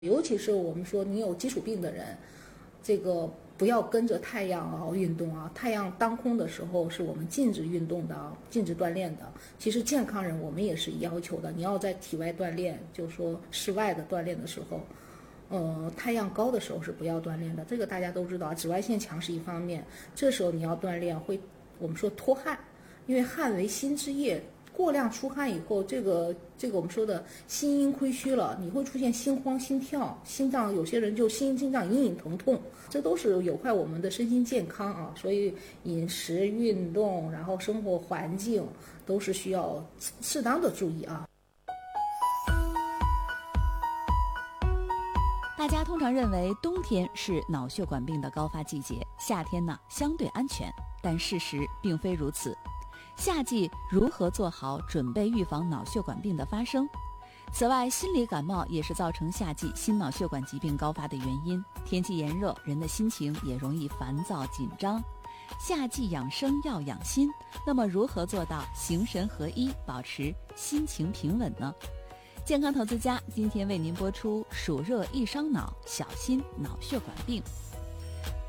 尤其是我们说你有基础病的人，这个不要跟着太阳运动啊。太阳当空的时候是我们禁止运动的，禁止锻炼的。其实健康人我们也是要求的，你要在体外锻炼，就是说室外的锻炼的时候，太阳高的时候是不要锻炼的，这个大家都知道。紫外线强是一方面，这时候你要锻炼会我们说脱汗，因为汗为心之液。过量出汗以后，这个我们说的心阴亏虚了，你会出现心慌、心跳、心脏，有些人就心脏隐隐疼痛，这都是有害我们的身心健康啊。所以饮食、运动，然后生活环境都是需要适当的注意啊。 大家通常认为冬天是脑血管病的高发季节，夏天呢相对安全，但事实并非如此。夏季如何做好准备预防脑血管病的发生？此外，心理感冒也是造成夏季心脑血管疾病高发的原因。天气炎热，人的心情也容易烦躁紧张。夏季养生要养心，那么如何做到形神合一，保持心情平稳呢？健康投资家今天为您播出：暑热易伤脑，小心脑血管病。